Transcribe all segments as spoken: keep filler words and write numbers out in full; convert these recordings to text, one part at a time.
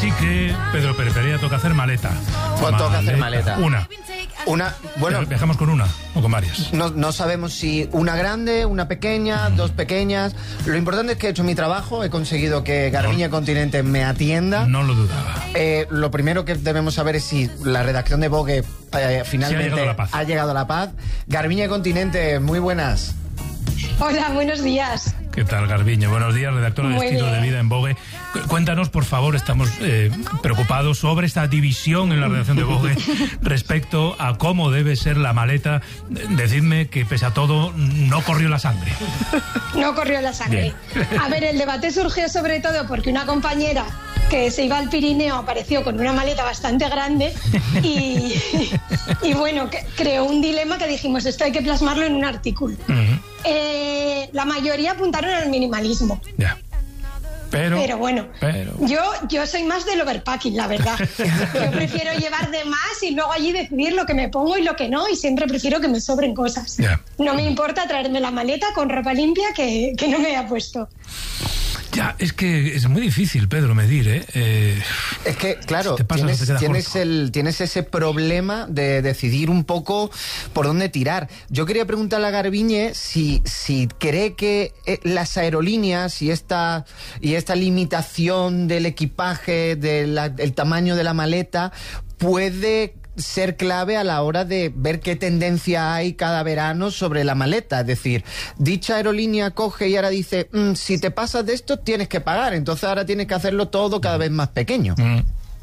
Así que, Pedro Pérez Perea, toca hacer maleta. Pues toca hacer maleta. Una. Una, bueno, ¿Viajamos con una o con varias? No, no sabemos si una grande, una pequeña, mm. dos pequeñas. Lo importante es que he hecho mi trabajo, he conseguido que Garbiñe no. Continente me atienda. No lo dudaba. Eh, lo primero que debemos saber es si la redacción de Vogue eh, finalmente sí ha, llegado a la paz. ha llegado a la paz. Garbiñe Continente, muy buenas. Hola, buenos días. ¿Qué tal, Garbiñe? Buenos días, redactora de Estilo de Vida en Vogue. Cuéntanos, por favor, estamos eh, preocupados sobre esta división en la redacción de Vogue respecto a cómo debe ser la maleta. Decidme que, pese a todo, no corrió la sangre. No corrió la sangre. Bien. A ver, el debate surgió sobre todo porque una compañera que se iba al Pirineo apareció con una maleta bastante grande y, y bueno, que creó un dilema que dijimos, esto hay que plasmarlo en un artículo. Uh-huh. Eh, la mayoría apuntaron al minimalismo. Ya. Pero, pero bueno, pero... Yo, yo soy más del overpacking, la verdad. Yo prefiero llevar de más y luego allí decidir lo que me pongo y lo que no, y siempre prefiero que me sobren cosas. Yeah. No me importa traerme la maleta con ropa limpia que, que no me haya puesto. Ya, es que es muy difícil, Pedro, medir, ¿eh? eh es que, claro, si pasa, tienes, no tienes, el, tienes ese problema de decidir un poco por dónde tirar. Yo quería preguntarle a Garbiñe si, si cree que las aerolíneas y esta, y esta limitación del equipaje, del tamaño de la maleta, puede ser clave a la hora de ver qué tendencia hay cada verano sobre la maleta. Es decir, dicha aerolínea coge y ahora dice, mmm, si te pasas de esto tienes que pagar, entonces ahora tienes que hacerlo todo cada vez más pequeño. Mm.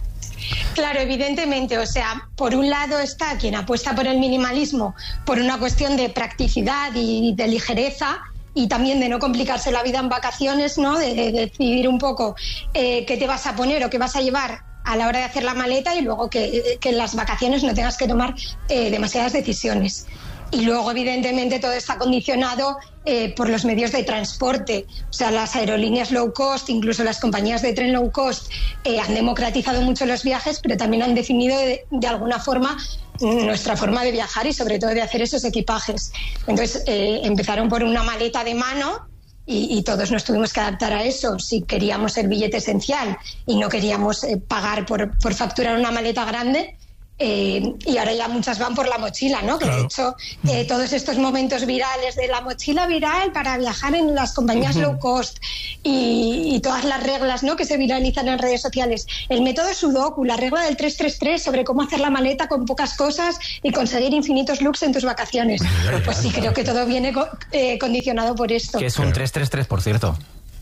Claro, evidentemente, o sea, por un lado está quien apuesta por el minimalismo por una cuestión de practicidad y de ligereza, y también de no complicarse la vida en vacaciones, ¿no? De, de decidir un poco eh, qué te vas a poner o qué vas a llevar a la hora de hacer la maleta y luego que, que en las vacaciones no tengas que tomar eh, demasiadas decisiones. Y luego, evidentemente, todo está condicionado eh, por los medios de transporte. O sea, las aerolíneas low cost, incluso las compañías de tren low cost, eh, han democratizado mucho los viajes, pero también han definido de, de alguna forma nuestra forma de viajar y sobre todo de hacer esos equipajes. Entonces, eh, empezaron por una maleta de mano, Y, y todos nos tuvimos que adaptar a eso. Si queríamos el billete esencial y no queríamos eh, pagar por, por facturar una maleta grande, eh, y ahora ya muchas van por la mochila, ¿no? Que claro. De hecho, eh, todos estos momentos virales de la mochila viral para viajar en las compañías uh-huh. low cost y, y todas las reglas, ¿no? Que se viralizan en redes sociales. El método Sudoku, la regla del tres tres tres sobre cómo hacer la maleta con pocas cosas y conseguir infinitos looks en tus vacaciones. Pues sí, creo que todo viene co- eh, condicionado por esto. ¿Qué es un tres tres tres, por cierto?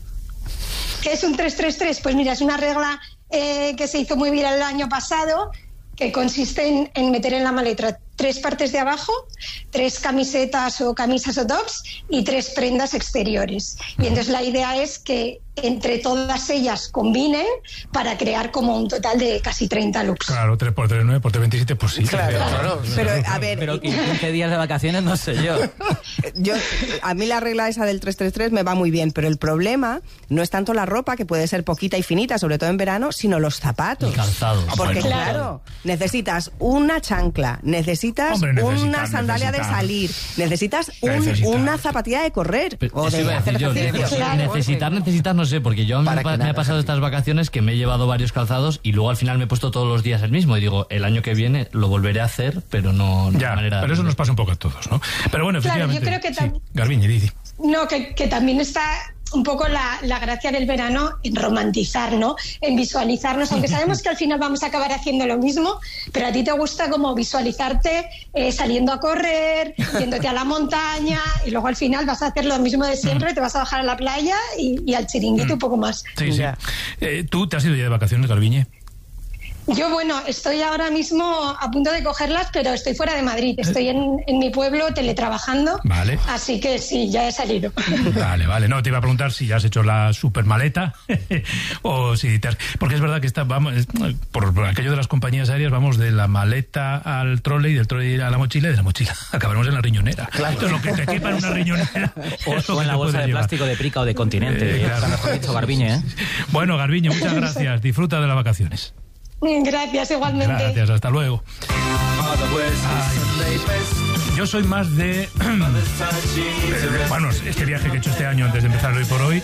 ¿Qué es un tres tres tres? Pues mira, es una regla eh, que se hizo muy viral el año pasado, que consiste en, en meter en la maleta tres partes de abajo, tres camisetas o camisas o tops y tres prendas exteriores. Y entonces la idea es que entre todas ellas combinen para crear como un total de casi treinta looks. Claro, tres por tres, nueve por tres, veintisiete, pues sí. Claro, claro. claro. Pero, a ver... Pero quince días de vacaciones, no sé yo. yo. A mí la regla esa del tres tres tres me va muy bien, pero el problema no es tanto la ropa, que puede ser poquita y finita, sobre todo en verano, sino los zapatos. Y calzados. Porque claro. claro, necesitas una chancla, necesitas Hombre, una sandalia de salir, necesitas un, una zapatilla de correr pero o de hacer yo, ejercicio. Claro. Necesitar, necesitar, no sé, porque yo me, me ha pasado estas vacaciones que me he llevado varios calzados y luego al final me he puesto todos los días el mismo y digo, el año que viene lo volveré a hacer, pero no, no ya, de manera... pero eso nos pasa un poco a todos, ¿no? Pero bueno, efectivamente... Claro, yo creo que tam- sí. Garbiñe, Didi. No, que, que también está un poco la, la gracia del verano en romantizar, ¿no? En visualizarnos, aunque sabemos que al final vamos a acabar haciendo lo mismo, pero a ti te gusta como visualizarte eh, saliendo a correr, yéndote a la montaña y luego al final vas a hacer lo mismo de siempre, te vas a bajar a la playa y, y al chiringuito un poco más. Sí, sí. Eh, ¿Tú te has ido ya de vacaciones, Garbiñe? Yo, bueno, estoy ahora mismo a punto de cogerlas, pero estoy fuera de Madrid. Estoy en, en mi pueblo teletrabajando. Vale. Así que sí, ya he salido. Vale, vale. No, te iba a preguntar si ya has hecho la supermaleta o si te has... Porque es verdad que está, vamos, por, por aquello de las compañías aéreas, vamos de la maleta al trolley, del trolley a la mochila y de la mochila acabaremos en la riñonera. Claro. Entonces, lo que te quepa en una riñonera... O, o en la bolsa de llevar. Plástico de Prica o de Continente. Eh, claro. Mejor dicho, Garbiñe, ¿eh? Bueno, Garbiñe, muchas gracias. Disfruta de las vacaciones. Gracias, igualmente. Gracias, hasta luego. Ay. Yo soy más de... bueno, este viaje que he hecho este año antes de empezar hoy por hoy,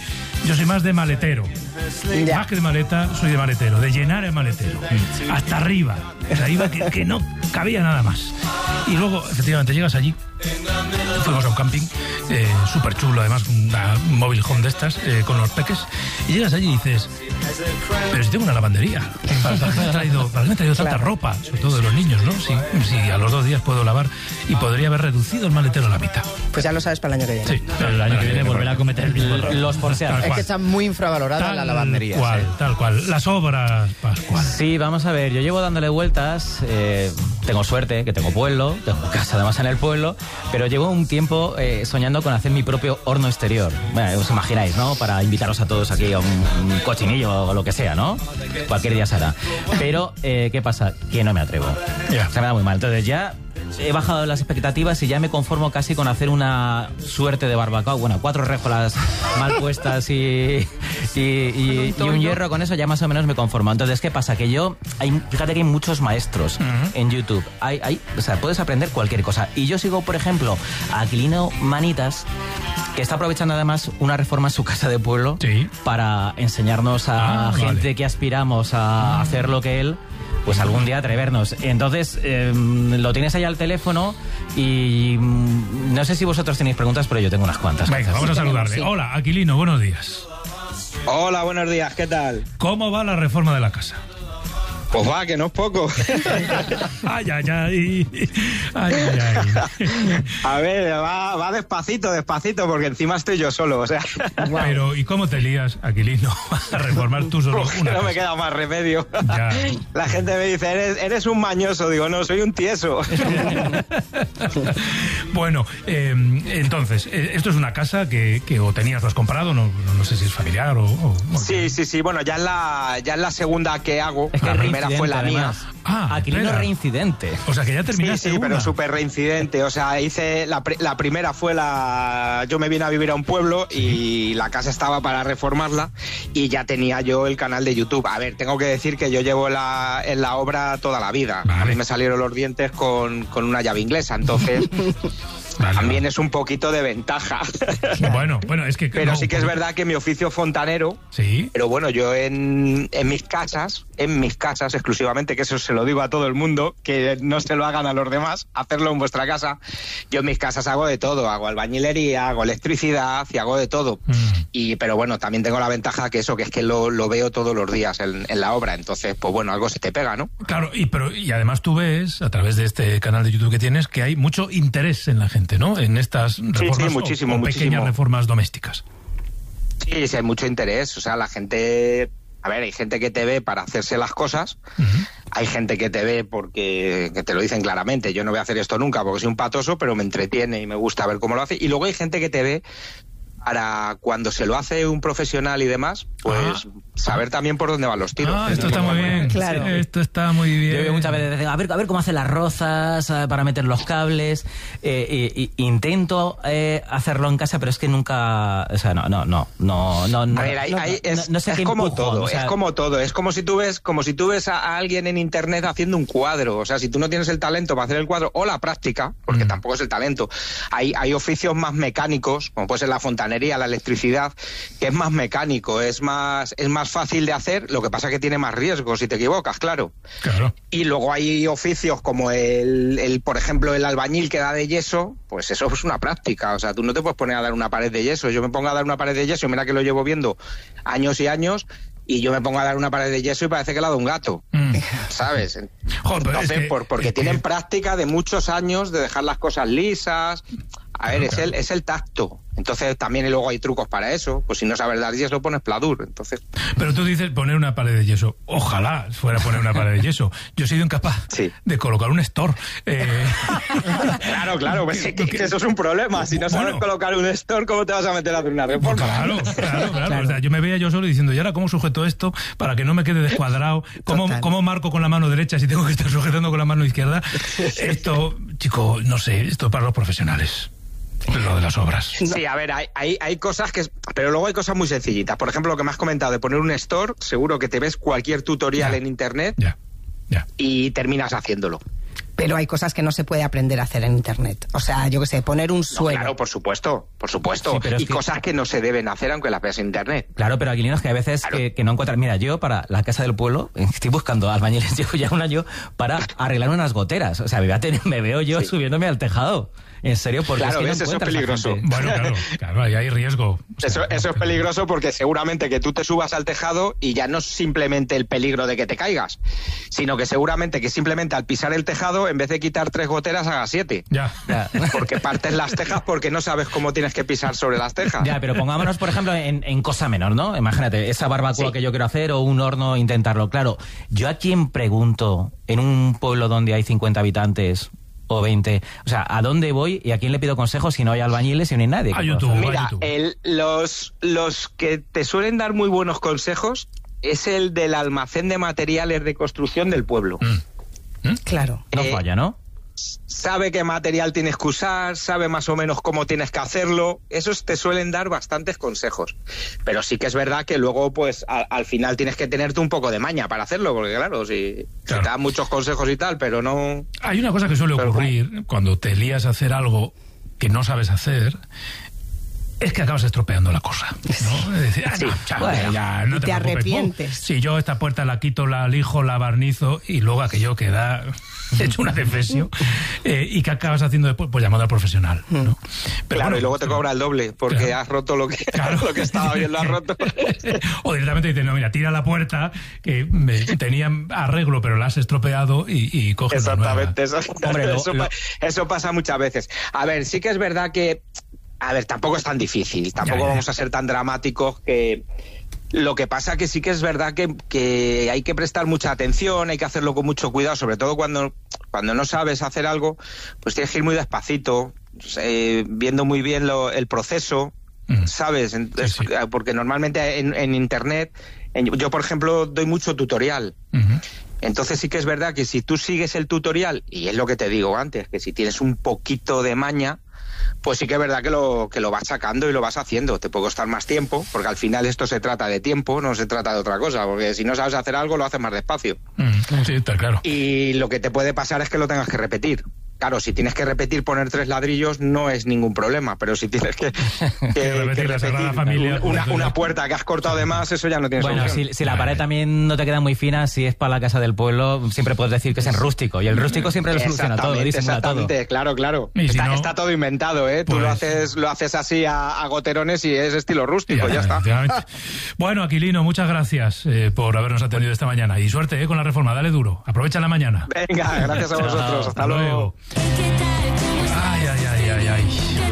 Yo soy más de maletero. Ya. Más que de maleta, soy de maletero, de llenar el maletero. Mm. Hasta arriba. O sea, iba que, que no cabía nada más. Y luego, efectivamente, llegas allí. Fuimos a un camping eh, súper chulo, además, una móvil home de estas, eh, con los peques. Y llegas allí y dices, pero si tengo una lavandería, ¿para, para qué me he traído, para qué me he traído tanta claro. ropa? Sobre todo de los niños, ¿no? Si, si a los dos días puedo lavar y podría haber reducido el maletero a la mitad. Pues ya lo sabes para el año que viene. Sí, pero el año que viene volverá a cometer el mismo error. Los forceados. Es que está muy infravalorada la lavandería. Cual, ¿sí? Tal cual. Las obras, Pascual. Sí, vamos a ver. Yo llevo dándole vueltas. Eh, tengo suerte, que tengo pueblo, tengo casa además en el pueblo, pero llevo un tiempo eh, soñando con hacer mi propio horno exterior. Bueno, os imagináis, ¿no? Para invitaros a todos aquí a un, un cochinillo o lo que sea, ¿no? Cualquier día será. Pero, eh, ¿qué pasa? Que no me atrevo. Yeah. Se me da muy mal. Entonces ya he bajado las expectativas y ya me conformo casi con hacer una suerte de barbacoa. Bueno, cuatro réjolas mal puestas y, y, y, y un hierro, con eso ya más o menos me conformo. Entonces, ¿qué pasa? Que yo, hay, fíjate que hay muchos maestros uh-huh. en YouTube. Hay, hay, o sea, puedes aprender cualquier cosa. Y yo sigo, por ejemplo, a Aquilino Manitas, que está aprovechando además una reforma en su casa de pueblo sí. para enseñarnos a ah, gente vale. que aspiramos a hacer lo que él, pues algún día atrevernos. Entonces, eh, lo tienes ahí al teléfono y mm, no sé si vosotros tenéis preguntas, pero yo tengo unas cuantas. Venga, vamos a saludarle. Sí. Hola, Aquilino, buenos días. Hola, buenos días, ¿qué tal? ¿Cómo va la reforma de la casa? Pues va, que no es poco. ay, ay, ay. ay, ay, ay. A ver, va, va despacito, despacito, porque encima estoy yo solo, o sea. Pero, ¿y cómo te lías, Aquilino, a reformar tú solo pues una no casa? me queda más remedio. Ya. La gente me dice, eres, eres un mañoso. Digo, no, soy un tieso. Bueno, eh, entonces, esto es una casa que, que o tenías, lo has comprado, no, no, no sé si es familiar o... o sí, sí, sí, bueno, ya es la, ya es la segunda que hago. Es que la primera fue la además. mía. Ah, Aquilino reincidente. O sea, que ya terminaste Sí, sí, una. pero súper reincidente. O sea, hice... La, la primera fue la... Yo me vine a vivir a un pueblo y la casa estaba para reformarla y ya tenía yo el canal de YouTube. A ver, tengo que decir que yo llevo la, en la obra toda la vida. Vale. A mí me salieron los dientes con, con una llave inglesa, entonces... Vale, también vale. es un poquito de ventaja. Bueno, bueno, es que... Pero no, sí que porque... es verdad que mi oficio fontanero... Sí. Pero bueno, yo en, en mis casas, en mis casas exclusivamente, que eso se lo digo a todo el mundo, que no se lo hagan a los demás, hacerlo en vuestra casa. Yo en mis casas hago de todo, hago albañilería, hago electricidad y hago de todo. Mm. Y pero bueno, también tengo la ventaja que eso, que es que lo, lo veo todos los días en, en la obra. Entonces, pues bueno, algo se te pega, ¿no? Claro, y, pero, y además tú ves, a través de este canal de YouTube que tienes, que hay mucho interés en la gente, ¿no? En estas reformas, sí, sí, muchísimo, o, o muchísimo. pequeñas reformas domésticas. Sí, sí, hay mucho interés. O sea, la gente... A ver, hay gente que te ve para hacerse las cosas, uh-huh. hay gente que te ve porque que te lo dicen claramente, yo no voy a hacer esto nunca porque soy un patoso, pero me entretiene y me gusta ver cómo lo hace. Y luego hay gente que te ve para cuando se lo hace un profesional y demás, pues ah. saber también por dónde van los tiros. Ah, esto está muy bien. Claro. Sí, esto está muy bien. Yo veo muchas veces, a ver, a ver cómo hacen las rozas para meter los cables. Eh, y, y, intento eh, hacerlo en casa, pero es que nunca, o sea, no, no, no, no, no. A ver, hay, no, hay, es, no, no sé es qué como empujo, todo, o sea, es como todo, es como si tú ves, como si tú ves a, a alguien en internet haciendo un cuadro. O sea, si tú no tienes el talento para hacer el cuadro o la práctica, porque mm. tampoco es el talento. Hay, hay oficios más mecánicos, como puede ser la fontanería, la electricidad, que es más mecánico, es más, es más fácil de hacer, lo que pasa es que tiene más riesgo si te equivocas, claro. Claro. Y luego hay oficios como el, el, por ejemplo, el albañil que da de yeso, pues eso es una práctica, o sea, tú no te puedes poner a dar una pared de yeso. Yo me pongo a dar una pared de yeso, mira que lo llevo viendo años y años, y yo me pongo a dar una pared de yeso y parece que la da un gato, mm. ¿sabes? Joder, Entonces, es que, por, porque es tienen que... práctica de muchos años de dejar las cosas lisas. A ver, es el, es el tacto. Entonces también y luego hay trucos para eso. Pues si no sabes dar yeso, pones pladur. Entonces... Pero tú dices poner una pared de yeso. Ojalá fuera poner una pared de yeso. Yo he sido incapaz sí. de colocar un store. Eh... Claro, claro. Pues es que, que eso es un problema. Si no sabes bueno, colocar un store, ¿cómo te vas a meter a hacer una reforma? Claro, claro, claro. claro. O sea, yo me veía yo solo diciendo, ¿y ahora cómo sujeto esto para que no me quede descuadrado? ¿Cómo, ¿Cómo marco con la mano derecha si tengo que estar sujetando con la mano izquierda? Esto, chico, no sé, esto para los profesionales. Lo de las obras. Sí, a ver, hay, hay, hay cosas que... Pero luego hay cosas muy sencillitas. Por ejemplo, lo que me has comentado de poner un store, seguro que te ves cualquier tutorial ya, en internet ya, ya. y terminas haciéndolo. Pero hay cosas que no se puede aprender a hacer en Internet. O sea, yo qué sé, poner un suelo. No, claro, por supuesto, por supuesto. Sí, pero y es que... cosas que no se deben hacer aunque las veas en Internet. Claro, pero Aquilino, es que hay veces claro. que, que no encuentras... Mira, yo para la casa del pueblo estoy buscando albañiles, llevo ya un año para arreglar unas goteras. O sea, me, tener, me veo yo sí. subiéndome al tejado. En serio, porque claro, es que ves, no eso es peligroso. Bueno, claro, claro, ahí hay riesgo. O sea, eso, eso es peligroso porque seguramente que tú te subas al tejado y ya no es simplemente el peligro de que te caigas, sino que seguramente que simplemente al pisar el tejado, en vez de quitar tres goteras, hagas siete. Ya. ya. Porque partes las tejas porque no sabes cómo tienes que pisar sobre las tejas. Ya, pero pongámonos, por ejemplo, en, en cosa menor, ¿no? Imagínate, esa barbacoa sí. que yo quiero hacer o un horno, intentarlo. Claro, yo a quién pregunto en un pueblo donde hay cincuenta habitantes... o veinte. O sea, ¿a dónde voy y a quién le pido consejos si no hay albañiles y no hay nadie? A YouTube, Mira, a YouTube. El, los, los que te suelen dar muy buenos consejos es el del almacén de materiales de construcción del pueblo. Mm. ¿Mm? Claro. No eh, falla, ¿no? Sabe qué material tienes que usar, sabe más o menos cómo tienes que hacerlo. Esos te suelen dar bastantes consejos. Pero sí que es verdad que luego, pues, a, al final tienes que tenerte un poco de maña para hacerlo, porque claro, si, claro. si te dan muchos consejos y tal, pero no... Hay una cosa que suele pero, ocurrir cuando te lías a hacer algo que no sabes hacer... es que acabas estropeando la cosa, ¿no? Es decir, ah, no, sí, chao, bueno, ya, no te, te preocupes. arrepientes. Si yo esta puerta la quito, la lijo, la barnizo y luego aquello queda hecho una defesio eh, y que acabas haciendo después, pues llamando al profesional, ¿no? Pero claro, bueno, y luego te cobra el doble porque claro. has roto lo que, claro. lo que estaba bien, lo has roto. O directamente dices, no, mira, tira la puerta que me, tenía arreglo pero la has estropeado y, y coges exactamente, una nueva. Eso, Hombre, lo, eso, lo... eso pasa muchas veces. A ver, sí que es verdad que A ver, tampoco es tan difícil, tampoco ya, ya. vamos a ser tan dramáticos que... Lo que pasa que sí que es verdad que, que hay que prestar mucha atención, hay que hacerlo con mucho cuidado, sobre todo cuando, cuando no sabes hacer algo, pues tienes que ir muy despacito, eh, viendo muy bien lo, el proceso, mm. ¿sabes? Entonces, sí, sí. Porque normalmente en, en Internet, en, yo por ejemplo doy mucho tutorial, uh-huh. Entonces sí que es verdad que si tú sigues el tutorial, y es lo que te digo antes, que si tienes un poquito de maña, pues sí que es verdad que lo, que lo vas sacando y lo vas haciendo. Te puede costar más tiempo, porque al final esto se trata de tiempo, no se trata de otra cosa, porque si no sabes hacer algo, lo haces más despacio. Mm, sí, está claro. Y lo que te puede pasar es que lo tengas que repetir. Claro, si tienes que repetir poner tres ladrillos no es ningún problema, pero si tienes que, que, que repetir, la Sagrada Familia, una, pues una puerta que has cortado de más, eso ya no tienes bueno, solución. Si, si la pared también no te queda muy fina, si es para la casa del pueblo, siempre puedes decir que es en rústico, y el rústico siempre lo soluciona todo, disimula exactamente, todo. Claro, claro. Si está, no, está todo inventado, ¿eh? Tú pues... lo haces lo haces así a, a goterones y es estilo rústico, ya, ya está. Bueno, Aquilino, muchas gracias eh, por habernos atendido esta mañana, y suerte eh, con la reforma, dale duro, aprovecha la mañana. Venga, gracias a vosotros, hasta luego. luego. Ay, ay, ay, ay, ay.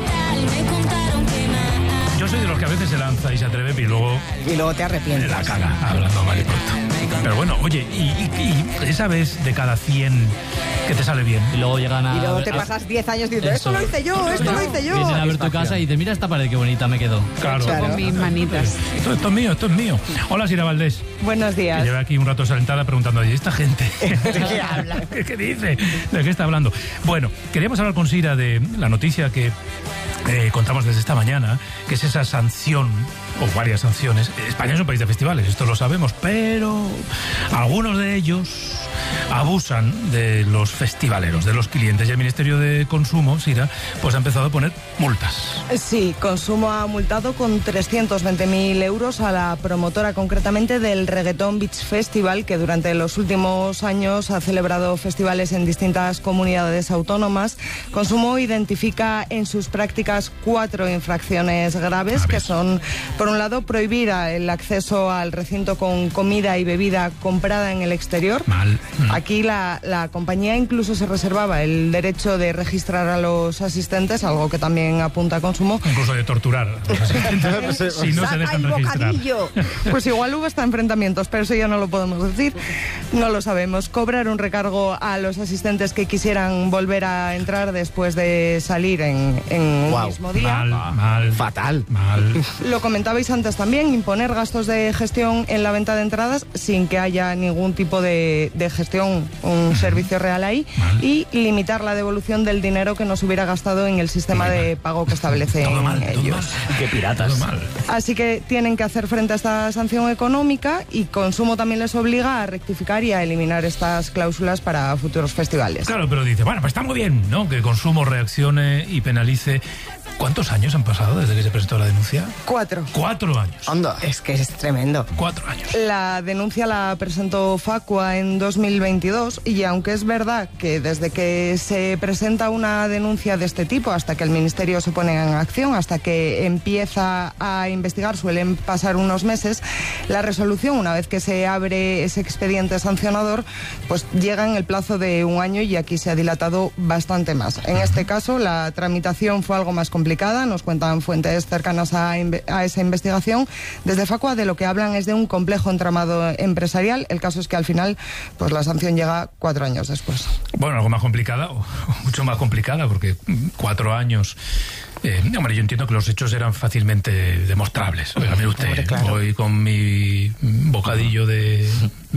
Yo soy de los que a veces se lanza y se atreve y luego... Y luego te arrepientes. La caga, hablando mal y pronto. Pero bueno, oye, y, y, y esa vez de cada cien que te sale bien. Y luego llegan a... Y luego te a... pasas diez años diciendo, esto lo hice yo, esto lo hice yo. Vienen a ver tu casa y dices, mira esta pared, qué bonita me quedó. Claro. claro. Con mis manitas. Esto, esto es mío, esto es mío. Hola, Sira Valdés. Buenos días. Que lleva aquí un rato sentada preguntando, oye, ¿esta gente? ¿De qué habla? ¿Qué dice? ¿De qué está hablando? Bueno, queríamos hablar con Sira de la noticia que eh, contamos desde esta mañana, que es esa sanción, o varias sanciones. España es un país de festivales, esto lo sabemos, pero algunos de ellos abusan de los festivaleros, de los clientes, y el Ministerio de Consumo, Sira, pues ha empezado a poner multas. Sí, Consumo ha multado con trescientos veinte mil euros a la promotora concretamente del Reggaeton Beach Festival, que durante los últimos años ha celebrado festivales en distintas comunidades autónomas. Consumo identifica en sus prácticas cuatro infracciones graves, que son, por un lado, prohibir el acceso al recinto con comida y bebida comprada en el exterior. Mal. Aquí la, la compañía incluso se reservaba el derecho de registrar a los asistentes, algo que también apunta a Consumo. Incluso de torturar a los asistentes si no se dejan registrar. Pues igual hubo hasta enfrentamientos, pero eso ya no lo podemos decir, no lo sabemos. Cobrar un recargo a los asistentes que quisieran volver a entrar después de salir en, en wow. un mismo día. Mal, mal. Fatal. Mal. Lo comentabais antes también, imponer gastos de gestión en la venta de entradas sin que haya ningún tipo de, de gestión un, un servicio real ahí, vale. y limitar la devolución del dinero que no se hubiera gastado en el sistema de pago que establecen todo mal, ellos. Todo mal. Qué piratas. Todo mal. Así que tienen que hacer frente a esta sanción económica, y Consumo también les obliga a rectificar y a eliminar estas cláusulas para futuros festivales. Claro, pero dice, bueno, pues está muy bien, ¿no?, que Consumo reaccione y penalice. ¿Cuántos años han pasado desde que se presentó la denuncia? Cuatro. Cuatro años. Anda, es que es tremendo. Cuatro años. La denuncia la presentó Facua en dos mil veintidós, y aunque es verdad que desde que se presenta una denuncia de este tipo hasta que el Ministerio se pone en acción, hasta que empieza a investigar, suelen pasar unos meses, la resolución, una vez que se abre ese expediente sancionador, pues llega en el plazo de un año, y aquí se ha dilatado bastante más. En este caso, la tramitación fue algo más complicada. Nos cuentan fuentes cercanas a, a esa investigación. Desde Facua de lo que hablan es de un complejo entramado empresarial. El caso es que al final, pues la sanción llega cuatro años después. Bueno, algo más complicada, o mucho más complicada, porque cuatro años... Eh, hombre, yo entiendo que los hechos eran fácilmente demostrables. Oiga, mire usted, hombre, claro. Voy con mi bocadillo de,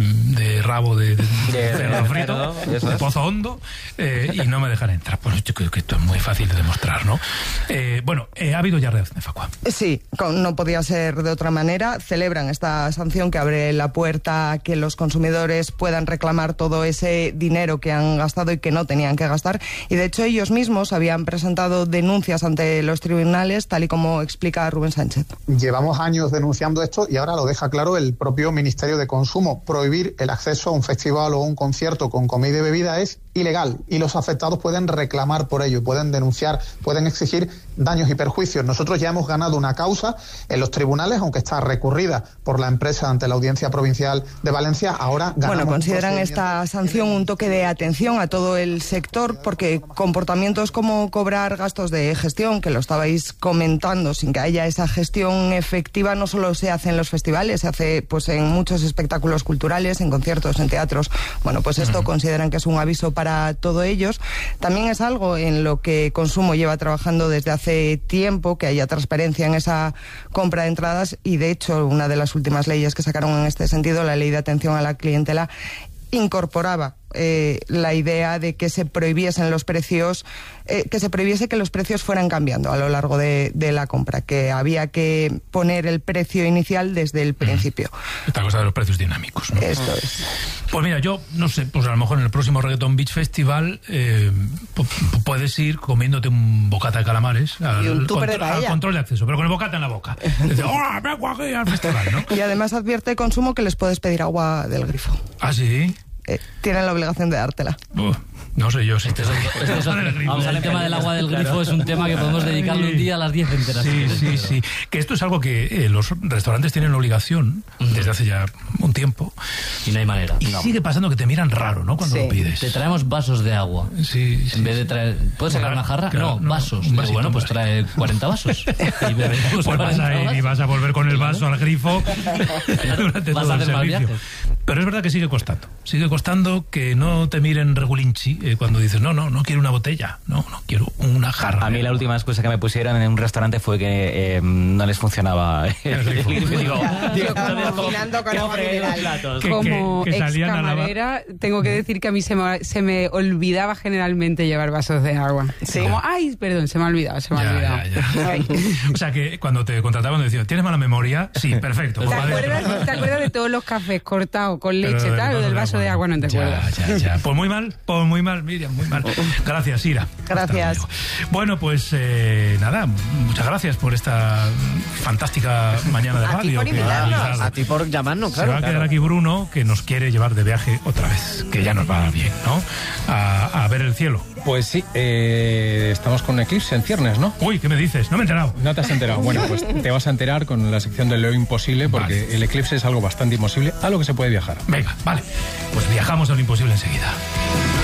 de rabo de, de, de cerdo frito, de pozo hondo, eh, y no me dejan entrar. Pues yo creo que esto es muy fácil de demostrar, ¿no? Eh, bueno, eh, ha habido ya reacción de Facua. Sí, no podía ser de otra manera. Celebran esta sanción que abre la puerta a que los consumidores puedan reclamar todo ese dinero que han gastado y que no tenían que gastar. Y de hecho ellos mismos habían presentado denuncias ante los tribunales, tal y como explica Rubén Sánchez. Llevamos años denunciando esto, y ahora lo deja claro el propio Ministerio de Consumo. Prohibir el acceso a un festival o un concierto con comida y bebida es ilegal, y los afectados pueden reclamar por ello, pueden denunciar, pueden exigir daños y perjuicios. Nosotros ya hemos ganado una causa en los tribunales, aunque está recurrida por la empresa ante la Audiencia Provincial de Valencia. Ahora ganamos. Bueno, consideran esta sanción un toque de atención a todo el sector, porque comportamientos como cobrar gastos de gestión, que lo estabais comentando, sin que haya esa gestión efectiva, no solo se hace en los festivales, se hace pues en muchos espectáculos culturales, en conciertos, en teatros. Bueno, pues esto uh-huh. consideran que es un aviso para todos ellos. También es algo en lo que Consumo lleva trabajando desde hace tiempo, que haya transparencia en esa compra de entradas, y de hecho una de las últimas leyes que sacaron en este sentido, la Ley de Atención a la Clientela, incorporaba eh, la idea de que se prohibiesen los precios, eh, que se prohibiese que los precios fueran cambiando a lo largo de, de la compra, que había que poner el precio inicial desde el principio. Esta cosa de los precios dinámicos, ¿no? Esto es. Pues mira, yo no sé, pues a lo mejor en el próximo Reggaeton Beach Festival eh, puedes ir comiéndote un bocata de calamares al, y un tupper contro- de paella. al control de acceso, pero con el bocata en la boca. Dices, ¡oh, vengo aquí al festival!, ¿no? Y además advierte Consumo que les puedes pedir agua del grifo. ¿Ah, sí? Eh, tienen la obligación de dártela. Uh, no sé yo si este es este es Vamos, el tema del agua del grifo es un tema que podemos dedicarle un día a las diez enteras. Sí, sí, sí. Que esto es algo que eh, los restaurantes tienen obligación uh-huh. desde hace ya un tiempo. Y no hay manera. Y no. sigue pasando que te miran raro, ¿no?, cuando sí. lo pides. Te traemos vasos de agua. Sí, sí. En vez de traer... ¿Puedes sacar una jarra? Claro, no, no, vasos. Un vasito, bueno, pues trae cuarenta vasos. Y bebemos pues vas a ir y vas a volver con el vaso al grifo durante vas todo a el hacer mal servicio. viaje. Pero es verdad que sigue costando. Sigue costando que no te miren regulinchi eh, cuando dices, no, no, no quiero una botella, no, no quiero una jarra. A mí la última excusa que me pusieron en un restaurante fue que eh, no les funcionaba el grifo. Digo, digo, combinando con agua mineral. Como que, que ex camarera, tengo que decir que a mí se me, se me olvidaba generalmente llevar vasos de agua. Sí. Como, ay, perdón, se me ha olvidado, se me ha olvidado. Ya, ya. O sea que cuando te contrataban decían, ¿tienes mala memoria? Sí, perfecto. ¿Te acuerdas, ¿Te acuerdas de todos los cafés cortados con leche, pero, tal? O del vaso de agua, no te acuerdas. Ya, ya, ya. Pues muy mal, pues muy mal, Miriam, muy mal. Gracias, Ira. Gracias. Bueno, pues eh, nada, muchas gracias por esta fantástica mañana de a radio. Ti por que, invitarnos, a ti por llamarnos, claro. Se va a quedar claro. aquí Bruno, que nos quiere llevar de viaje otra vez, que ya nos va bien, ¿no? A, a ver el cielo. Pues sí, eh, estamos con un eclipse en ciernes, ¿no? Uy, ¿qué me dices? No me he enterado. No te has enterado. Bueno, pues te vas a enterar con la sección de lo imposible, porque vale. El eclipse es algo bastante imposible a lo que se puede viajar. Venga, vale. Pues viajamos a lo imposible enseguida.